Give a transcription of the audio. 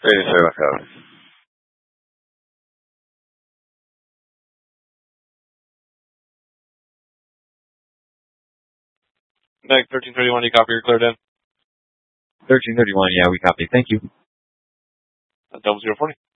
Ready to start code. Meg 1331, you copy, you're cleared in. 1331, yeah, we copy. Thank you. Double 040.